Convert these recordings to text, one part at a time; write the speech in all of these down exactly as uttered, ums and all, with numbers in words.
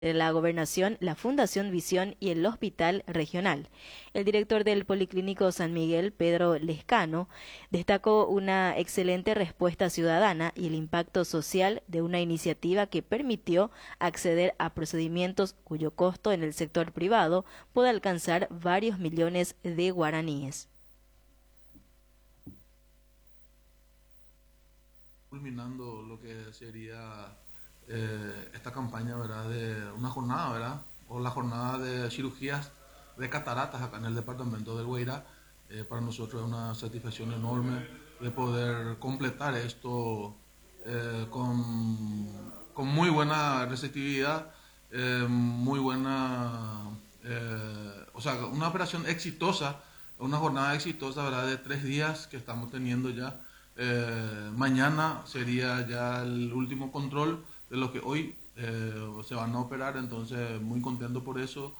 la Gobernación, la Fundación Visión y el Hospital Regional. El director del Policlínico San Miguel, Pedro Lescano, destacó una excelente respuesta ciudadana y el impacto social de una iniciativa que permitió acceder a procedimientos cuyo costo en el sector privado puede alcanzar varios millones de guaraníes. Culminando lo que sería eh, esta campaña, ¿verdad?, de una jornada, ¿verdad?, o la jornada de cirugías de cataratas acá en el departamento del Guairá. Eh, para nosotros es una satisfacción enorme de poder completar esto eh, con, con muy buena receptividad, eh, muy buena, eh, o sea, una operación exitosa, una jornada exitosa, ¿verdad?, de tres días que estamos teniendo ya. Eh, mañana sería ya el último control de lo que hoy eh, se van a operar, entonces muy contento por eso,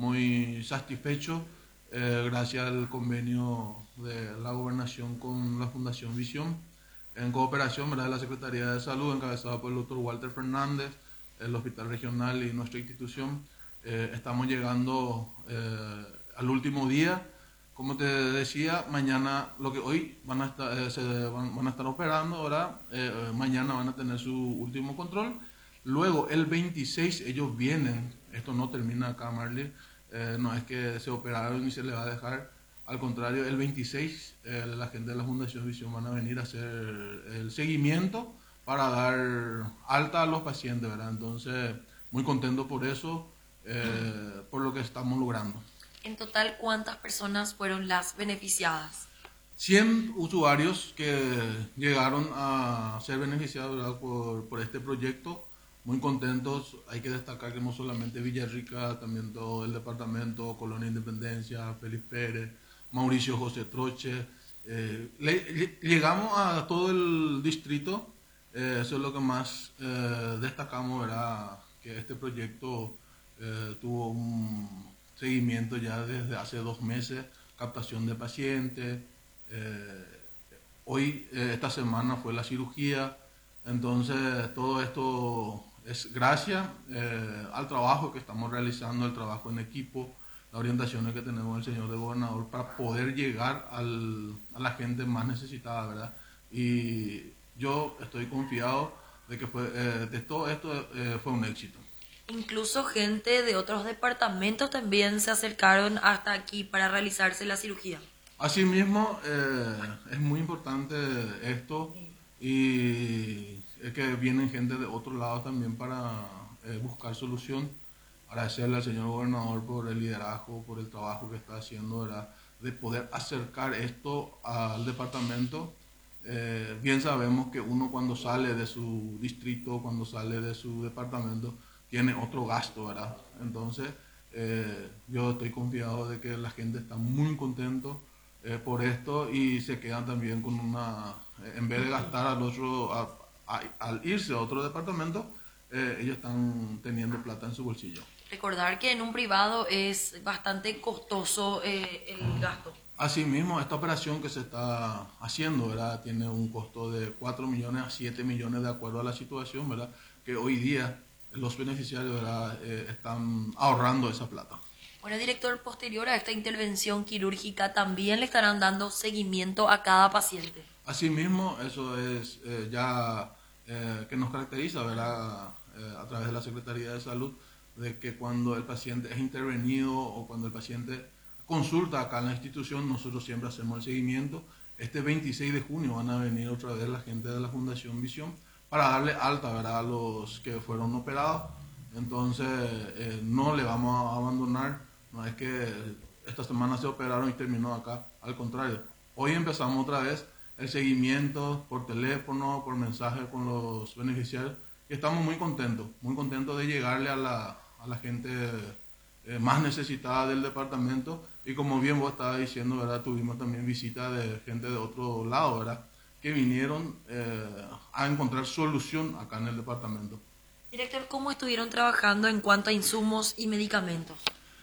muy satisfecho, eh, gracias al convenio de la Gobernación con la Fundación Visión, en cooperación, ¿verdad?, de la Secretaría de Salud, encabezada por el doctor Walter Fernández, el Hospital Regional y nuestra institución. Eh, estamos llegando eh, al último día. Como te decía, mañana, lo que hoy van a estar, eh, se van, van a estar operando, ahora eh, mañana van a tener su último control. Luego, el veintiséis, ellos vienen, esto no termina acá, Marley, eh, no es que se operaron y se les va a dejar, al contrario, el veintiséis, eh, la gente de la Fundación Visión van a venir a hacer el seguimiento para dar alta a los pacientes, ¿verdad? Entonces, muy contento por eso, eh, por lo que estamos logrando. En total, ¿cuántas personas fueron las beneficiadas? cien usuarios que llegaron a ser beneficiados, ¿verdad?, por, por este proyecto. Muy contentos. Hay que destacar que no solamente Villarrica, también todo el departamento, Colonia Independencia, Félix Pérez, Mauricio José Troche. Eh, le, llegamos a todo el distrito. Eh, eso es lo que más eh, destacamos, ¿verdad?, que este proyecto eh, tuvo un seguimiento ya desde hace dos meses, captación de pacientes. Eh, hoy, eh, esta semana fue la cirugía, entonces todo esto es gracias eh, al trabajo que estamos realizando, el trabajo en equipo, las orientaciones que tenemos del señor de gobernador para poder llegar al, a la gente más necesitada, ¿verdad? Y yo estoy confiado de que fue, eh, de todo esto eh, fue un éxito. Incluso gente de otros departamentos también se acercaron hasta aquí para realizarse la cirugía. Asimismo, eh, es muy importante esto y es que vienen gente de otro lado también para eh, buscar solución. Agradecerle al señor gobernador por el liderazgo, por el trabajo que está haciendo, ¿verdad?, de poder acercar esto al departamento. Eh, bien sabemos que uno cuando sale de su distrito, cuando sale de su departamento, tiene otro gasto, ¿verdad? Entonces, eh, yo estoy confiado de que la gente está muy contento eh, por esto y se quedan también con una, eh, en vez de gastar al otro, a, a, al irse a otro departamento, eh, ellos están teniendo plata en su bolsillo. Recordar que en un privado es bastante costoso eh, el gasto. Asimismo, esta operación que se está haciendo, ¿verdad?, tiene un costo de cuatro millones a siete millones de acuerdo a la situación, ¿verdad?, que hoy día los beneficiarios, ¿verdad?, eh, están ahorrando esa plata. Bueno, director, posterior a esta intervención quirúrgica, ¿también le estarán dando seguimiento a cada paciente? Asimismo, eso es eh, ya eh, que nos caracteriza, ¿verdad?, eh, a través de la Secretaría de Salud, de que cuando el paciente es intervenido o cuando el paciente consulta acá en la institución, nosotros siempre hacemos el seguimiento. Este veintiséis de junio van a venir otra vez la gente de la Fundación Visión para darle alta, ¿verdad?, a los que fueron operados. Entonces, eh, no le vamos a abandonar. No es que esta semana se operaron y terminó acá. Al contrario, hoy empezamos otra vez el seguimiento por teléfono, por mensaje con los beneficiarios. Y estamos muy contentos, muy contentos de llegarle a la, a la gente eh, más necesitada del departamento. Y como bien vos estabas diciendo, ¿verdad?, tuvimos también visita de gente de otro lado, ¿verdad?, que vinieron eh, a encontrar solución acá en el departamento. Director, ¿cómo estuvieron trabajando en cuanto a insumos y medicamentos?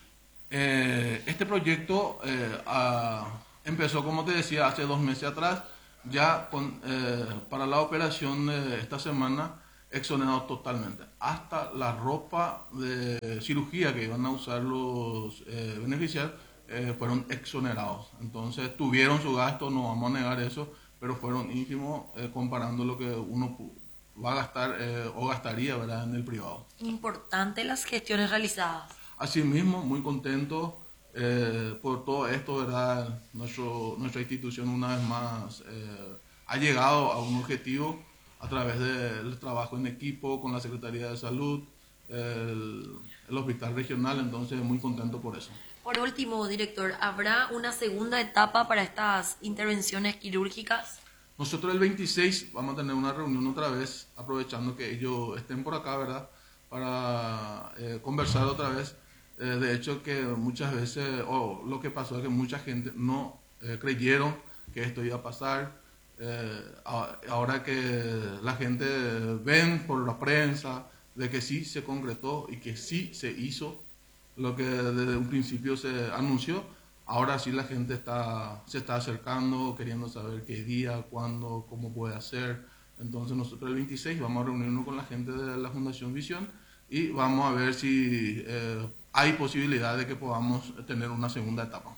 Eh, este proyecto eh, a, empezó, como te decía, hace dos meses atrás, ya con, eh, para la operación de esta semana, exonerado totalmente. hasta la ropa de cirugía que iban a usar los eh, beneficiarios eh, fueron exonerados. Entonces tuvieron su gasto, no vamos a negar eso, pero fueron ínfimos eh, comparando lo que uno va a gastar eh, o gastaría, ¿verdad?, en el privado. Importante las gestiones realizadas. Asimismo, muy contento eh, por todo esto, ¿verdad? Nuestro, nuestra institución una vez más eh, ha llegado a un objetivo a través del trabajo en equipo con la Secretaría de Salud, el, el Hospital Regional, entonces muy contento por eso. Por último, director, ¿habrá una segunda etapa para estas intervenciones quirúrgicas? Nosotros el veintiséis vamos a tener una reunión otra vez, aprovechando que ellos estén por acá, ¿verdad?, para eh, conversar otra vez. Eh, de hecho, que muchas veces, o oh, lo que pasó es que mucha gente no eh, creyeron que esto iba a pasar. Eh, ahora que la gente ven por la prensa de que sí se concretó y que sí se hizo lo que desde un principio se anunció, ahora sí la gente está, se está acercando, queriendo saber qué día, cuándo, cómo puede hacer. Entonces nosotros el veintiséis vamos a reunirnos con la gente de la Fundación Visión y vamos a ver si eh, hay posibilidad de que podamos tener una segunda etapa.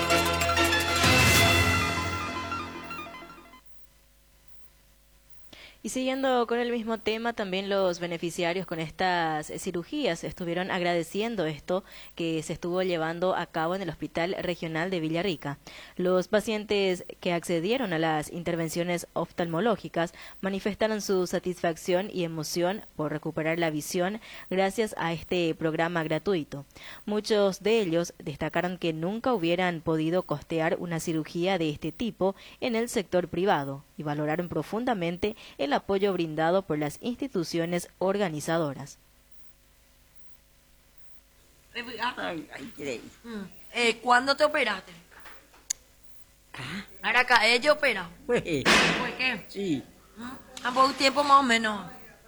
Y siguiendo con el mismo tema, también los beneficiarios con estas cirugías estuvieron agradeciendo esto que se estuvo llevando a cabo en el Hospital Regional de Villarrica. Los pacientes que accedieron a las intervenciones oftalmológicas manifestaron su satisfacción y emoción por recuperar la visión gracias a este programa gratuito. Muchos de ellos destacaron que nunca hubieran podido costear una cirugía de este tipo en el sector privado y valoraron profundamente el apoyo brindado por las instituciones organizadoras. Ay, ay, Mm. Eh, ¿Cuándo te operaste? ¿Ah? ¿Ahora cae yo opera? Pues, ¿Por qué? sí. ¿Mm? ¿A poco tiempo más o menos?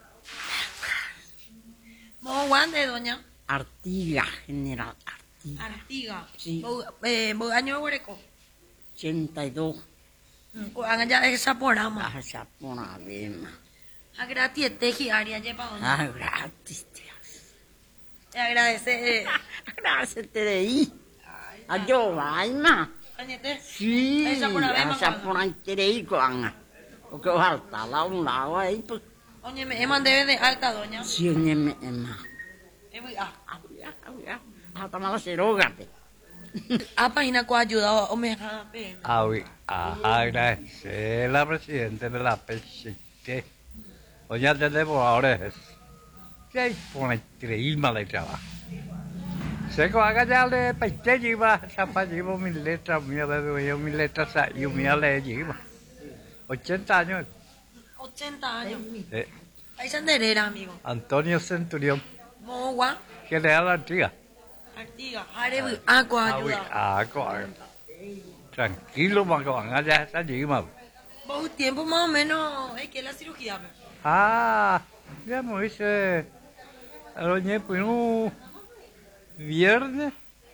¿Vos guante, doña? Artiga, general, Artiga. Artiga. Sí. ¿Vos eh, vos año de hueco? ochenta y dos. Hagan ya esa porama. Ah, ya por una vez más. A gratis teji área lleva doña. Ah, gratis, tías. Te agradece. eh, Gracias, te leí. A yo, vaina. Añete. Sí, Esa por una vez más. esa por ahí te leí, coanga. Porque falta a un lado ahí, pues. Oye, me eman debe de alta, doña. Sí, oye, me, ma. Eh, voy a. Ah, ya, ah, ya. Ah, toma la cerógate. A página que ha ayudado o me ha P M. Ah, oui. Ah, agradecer a la presidenta de la P C T. Doña tenemos ahora es. Que pone increíble el trabajo. Se que haga ya le peite lleva, zapa llevo mis letras, mía de yo mis letras, yo mía le lleva. ochenta años. ochenta años. Eh, Ahí se enderera, amigo. Antonio Centurión, Mogua. que le da la antigua. Artiga. Are a que ha Ah, oui. ayudado. Ah, claro. Tranquilo, más que van allá esa lleva. Vos tiempo más o menos. Es que la cirugía. Pe. Ah, ya me hice. Doña Pino. Viernes.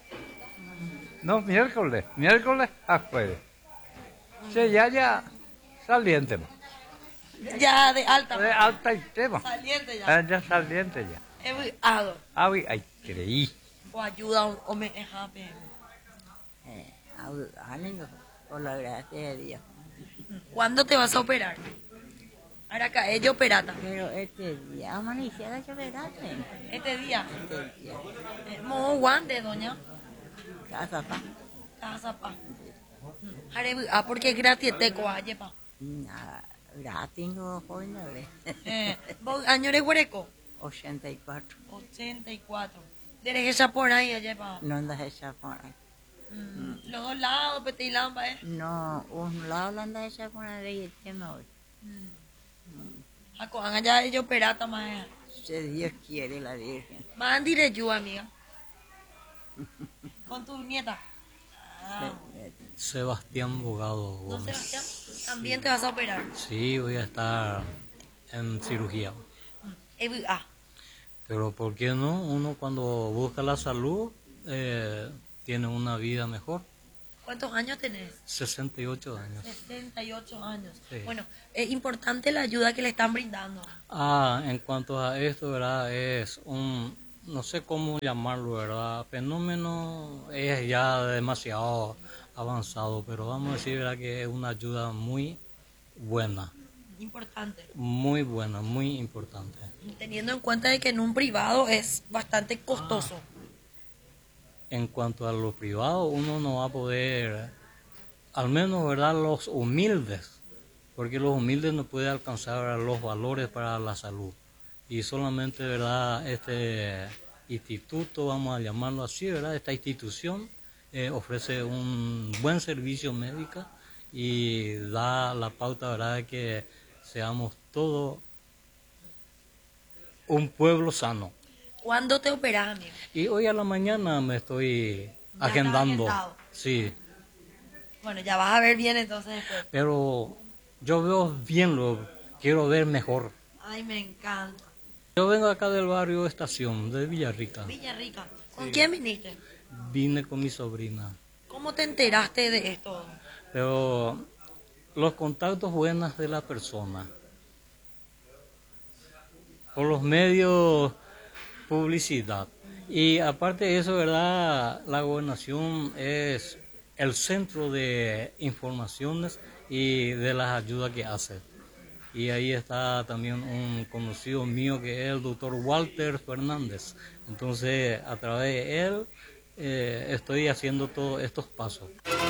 No, miércoles. Miércoles a jueves. Sí, ya, ya. Saliente. Ya de alta. De alta y tema. Saliente ya. Ah, ya saliente ya. Es muy ado. Ah, oui, ay, creí. O ayuda o o me deja P M. Eh, ánimo, por la gracia de Dios. ¿Cuándo te vas a operar? Ahora cae yo operata. Pero este día amaneció la chocolate. Este día. Este día, Eh, Mo guante, doña. casa pa. Casa pa. Are ah, porque gratis te coaye pa. Nada, gratis no joven de Eh, vos año de huereco. ochenta y cuatro. ochenta y cuatro. Desde esa por ahí allá pa. No andas hecha por ahí. Mm, los dos lados, pete y lamba, eh. No, un lado la anda hecha por ahí y el tema hoy. Jaco, allá ellos operata más. eh. Si Dios quiere la Virgen. Van dire yo, amiga. Con tu nieta. Ah. Sebastián Bogado ¿No, Gómez. Sebastián? También te vas a operar. Sí, voy a estar en cirugía. Eh, ah, Pero ¿por qué no? Uno cuando busca la salud eh, tiene una vida mejor. ¿Cuántos años tenés? sesenta y ocho años. sesenta y ocho años. Sí. Bueno, es importante la ayuda que le están brindando. Ah, en cuanto a esto, ¿verdad? Es un, no sé cómo llamarlo, ¿verdad? Fenómeno es ya demasiado avanzado, pero vamos a decir, ¿verdad? Que es una ayuda muy buena, Importante. muy buena, muy importante. Teniendo en cuenta de que en un privado es bastante costoso. En cuanto a lo privado, uno no va a poder, al menos, ¿verdad? Los humildes, porque los humildes no pueden alcanzar los valores para la salud. Y solamente, ¿verdad? Este instituto, vamos a llamarlo así, ¿verdad? Esta institución eh, ofrece un buen servicio médico y da la pauta, ¿verdad? De que seamos todos un pueblo sano. ¿Cuándo te operas, amigo? Y hoy a la mañana me estoy Ya está agendando. agendado. Sí, Bueno, ya vas a ver bien entonces después. pero yo veo bien, lo quiero ver mejor. Ay, me encanta. Yo vengo acá del barrio Estación, de Villarrica. Villarrica. ¿Con quién viniste? Vine con mi sobrina. ¿Cómo te enteraste de esto? Pero los contactos buenos de la persona. Por los medios, publicidad. Y aparte de eso, ¿verdad? La gobernación es el centro de informaciones y de las ayudas que hace. Y ahí está también un conocido mío que es el doctor Walter Fernández. Entonces, a través de él, eh, estoy haciendo todos estos pasos.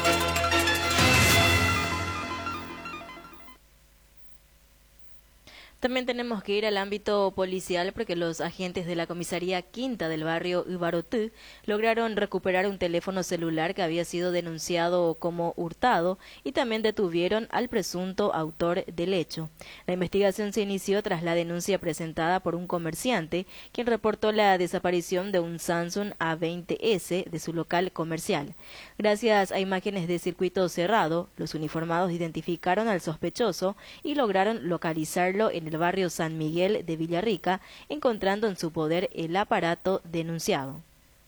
También tenemos que ir al ámbito policial porque los agentes de la comisaría quinta del barrio Ubarotú lograron recuperar un teléfono celular que había sido denunciado como hurtado y también detuvieron al presunto autor del hecho. La investigación se inició tras la denuncia presentada por un comerciante quien reportó la desaparición de un Samsung A veinte ese de su local comercial. Gracias a imágenes de circuito cerrado, los uniformados identificaron al sospechoso y lograron localizarlo en el barrio San Miguel de Villarrica, encontrando en su poder el aparato denunciado.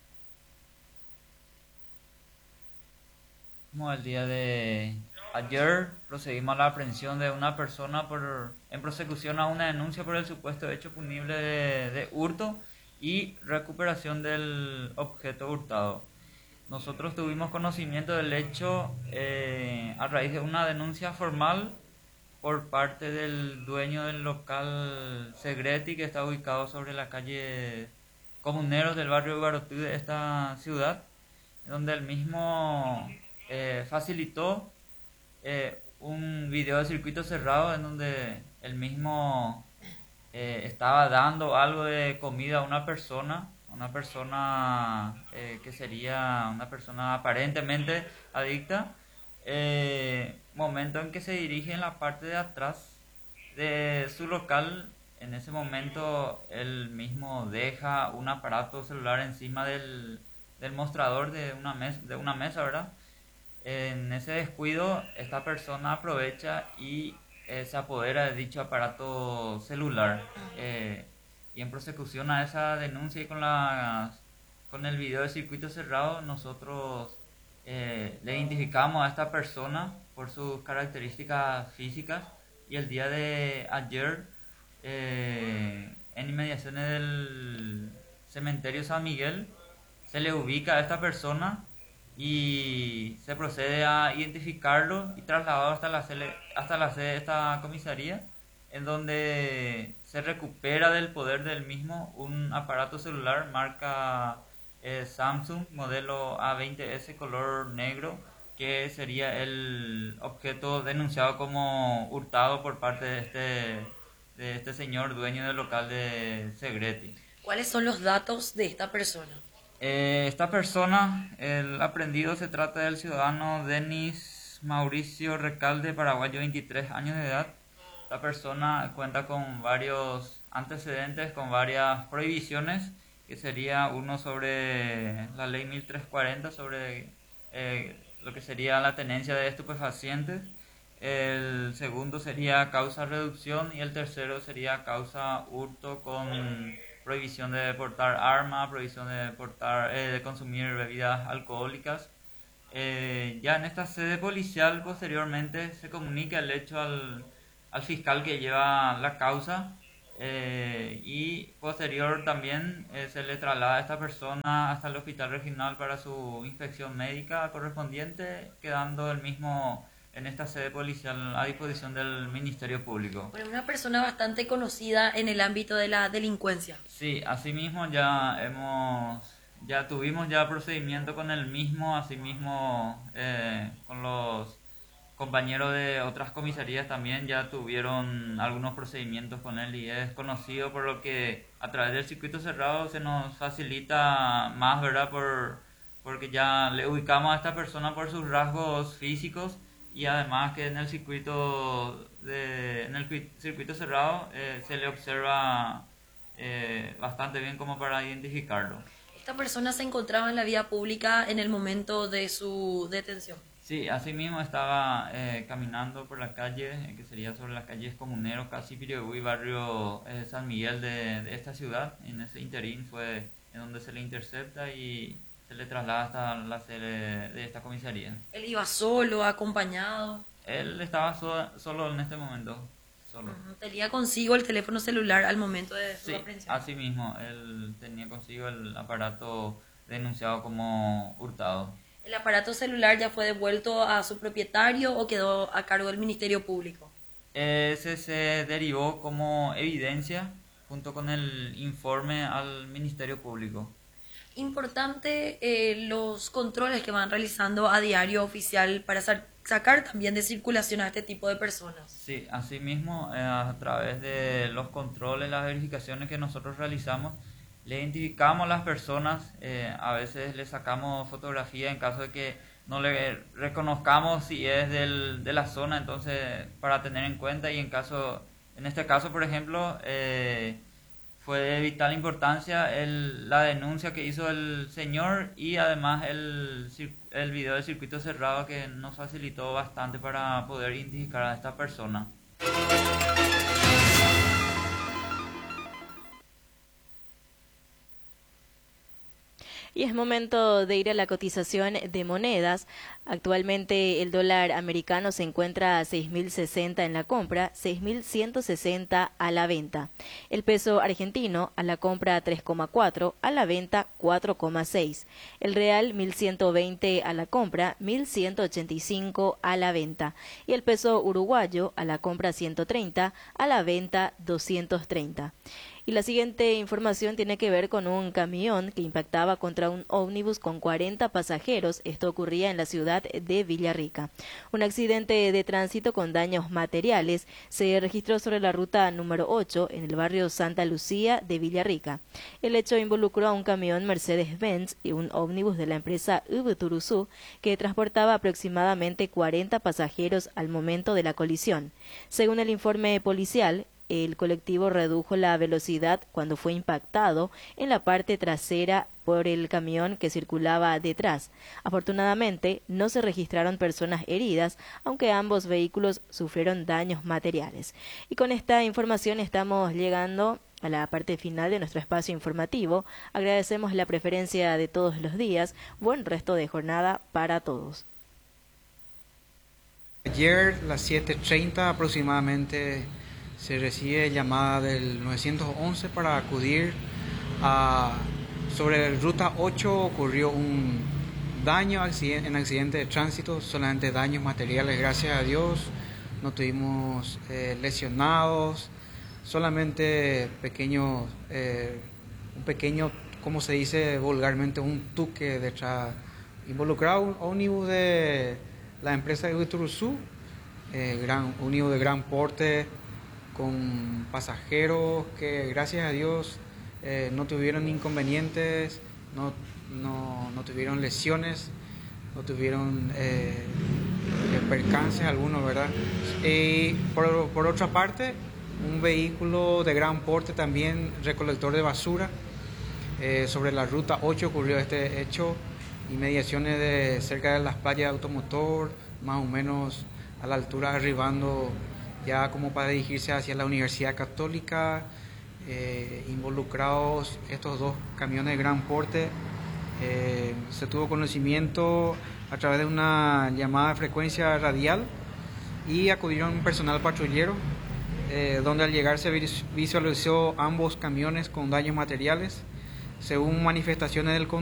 El día de ayer procedimos a la aprehensión de una persona por en prosecución a una denuncia por el supuesto hecho punible de, de hurto y recuperación del objeto hurtado. Nosotros tuvimos conocimiento del hecho eh, a raíz de una denuncia formal por parte del dueño del local Segreti, que está ubicado sobre la calle Comuneros del barrio Ubarotú de esta ciudad, donde el mismo eh, facilitó eh, un video de circuito cerrado en donde el mismo eh, estaba dando algo de comida a una persona, una persona eh, que sería una persona aparentemente adicta. Eh, momento en que se dirige en la parte de atrás de su local. En ese momento él mismo deja un aparato celular encima del, del mostrador de una, mes, de una mesa, ¿verdad? En ese descuido esta persona aprovecha y eh, se apodera de dicho aparato celular. Eh, y en prosecución a esa denuncia y con, la, con el video de circuito cerrado, nosotros Eh, le identificamos a esta persona por sus características físicas y el día de ayer eh, en inmediaciones del cementerio San Miguel se le ubica a esta persona y se procede a identificarlo y trasladado hasta la sede, hasta la sede de esta comisaría, en donde se recupera del poder del mismo un aparato celular marca Eh, Samsung modelo A veinte ese color negro, que sería el objeto denunciado como hurtado por parte de este, de este señor dueño del local de Segreti. ¿Cuáles son los datos de esta persona? Eh, esta persona, el aprendido, se trata del ciudadano Denis Mauricio Recalde, paraguayo, veintitrés años de edad. Esta persona cuenta con varios antecedentes, con varias prohibiciones, que sería uno sobre la ley mil trescientos cuarenta, sobre eh, lo que sería la tenencia de estupefacientes. El segundo sería causa reducción y el tercero sería causa hurto con prohibición de portar arma, prohibición de portar, eh, de consumir bebidas alcohólicas. Eh, ya en esta sede policial posteriormente se comunica el hecho al, al fiscal que lleva la causa eh, y posterior también eh, se le traslada a esta persona hasta el hospital regional para su inspección médica correspondiente, quedando el mismo en esta sede policial a disposición del Ministerio Público. Bueno, una persona bastante conocida en el ámbito de la delincuencia. Sí, asimismo ya hemos, ya tuvimos ya procedimiento con el mismo, asimismo eh, con los compañeros de otras comisarías también ya tuvieron algunos procedimientos con él y es conocido, por lo que a través del circuito cerrado se nos facilita más, ¿verdad? Por, porque ya le ubicamos a esta persona por sus rasgos físicos. Y además que en el circuito de en el circuito cerrado eh, se le observa eh, bastante bien como para identificarlo. ¿Esta persona se encontraba en la vía pública en el momento de su detención? Sí, así mismo estaba eh, caminando por la calle, eh, que sería sobre las calles Comuneros, casi Pirihuí, barrio eh, San Miguel de, de esta ciudad. En ese interín fue en donde se le intercepta y se le traslada hasta la sede de esta comisaría. ¿Él iba solo, acompañado? Él estaba so, solo en este momento, solo. Uh-huh. ¿Tenía consigo el teléfono celular al momento de su Sí, aprehensión? así mismo, él tenía consigo el aparato denunciado como hurtado. ¿El aparato celular ya fue devuelto a su propietario o quedó a cargo del Ministerio Público? Ese se derivó como evidencia junto con el informe al Ministerio Público. Importante eh, los controles que van realizando a diario oficial para sa- sacar también de circulación a este tipo de personas. Sí, asimismo, eh, a través de los controles, las verificaciones que nosotros realizamos, le identificamos a las personas, eh, a veces le sacamos fotografía en caso de que no le reconozcamos si es del, de la zona, entonces para tener en cuenta, y en caso, en este caso, por ejemplo, eh, fue de vital importancia el, la denuncia que hizo el señor y además el, el video del circuito cerrado que nos facilitó bastante para poder identificar a esta persona. Y es momento de ir a la cotización de monedas. Actualmente el dólar americano se encuentra a seis mil sesenta en la compra, seis mil ciento sesenta a la venta. El peso argentino a la compra tres coma cuatro, a la venta cuatro coma seis. El real mil ciento veinte a la compra, mil ciento ochenta y cinco a la venta. Y el peso uruguayo a la compra ciento treinta, a la venta doscientos treinta. Y la siguiente información tiene que ver con un camión que impactaba contra un ómnibus con cuarenta pasajeros. Esto ocurría en la ciudad de Villarrica. Un accidente de tránsito con daños materiales se registró sobre la ruta número ocho en el barrio Santa Lucía de Villarrica. El hecho involucró a un camión Mercedes-Benz y un ómnibus de la empresa Ubturuzú que transportaba aproximadamente cuarenta pasajeros al momento de la colisión. Según el informe policial, el colectivo redujo la velocidad cuando fue impactado en la parte trasera por el camión que circulaba detrás. Afortunadamente, no se registraron personas heridas, aunque ambos vehículos sufrieron daños materiales. Y con esta información estamos llegando a la parte final de nuestro espacio informativo. Agradecemos la preferencia de todos los días. Buen resto de jornada para todos. Ayer, a las siete treinta aproximadamente, se recibe llamada del nueve once para acudir a... Sobre la ruta ocho ocurrió un daño en accidente de tránsito, solamente daños materiales, gracias a Dios. No tuvimos eh, lesionados, solamente pequeños, eh, un pequeño, como se dice vulgarmente, un tuque detrás. Involucrado un ómnibus de la empresa de Ubturuzú, eh, gran, un ómnibus de gran porte, con pasajeros que gracias a Dios eh, no tuvieron inconvenientes, no, no, no tuvieron lesiones, no tuvieron eh, percances algunos, ¿verdad? Y por, por otra parte, un vehículo de gran porte también, recolector de basura, eh, sobre la ruta ocho ocurrió este hecho, inmediaciones de cerca de las playas de Automotor, más o menos a la altura arribando ya como para dirigirse hacia la Universidad Católica, eh, involucrados estos dos camiones de gran porte. Eh, se tuvo conocimiento a través de una llamada de frecuencia radial y acudieron personal patrullero, eh, donde al llegar se visualizó ambos camiones con daños materiales. Según manifestaciones del